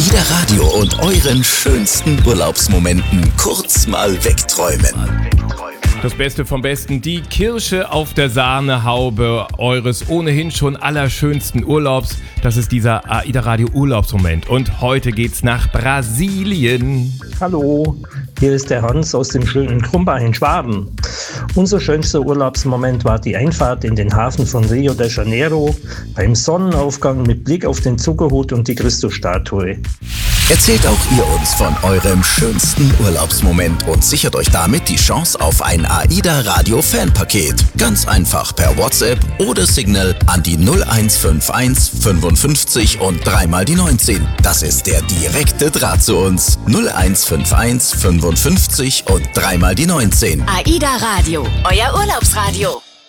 AIDA Radio und euren schönsten Urlaubsmomenten kurz mal wegträumen. Das Beste vom Besten, die Kirsche auf der Sahnehaube eures ohnehin schon allerschönsten Urlaubs. Das ist dieser AIDA Radio Urlaubsmoment. Und heute geht's nach Brasilien. Hallo, hier ist der Hans aus dem schönen Krumbach in Schwaben. Unser schönster Urlaubsmoment war die Einfahrt in den Hafen von Rio de Janeiro beim Sonnenaufgang mit Blick auf den Zuckerhut und die Christusstatue. Erzählt auch ihr uns von eurem schönsten Urlaubsmoment und sichert euch damit die Chance auf ein AIDA Radio Fanpaket. Ganz einfach per WhatsApp oder Signal an die 0151 55 und 3 mal die 19. Das ist der direkte Draht zu uns. 0151 55 und 3 mal die 19. AIDA Radio, euer Urlaubsradio.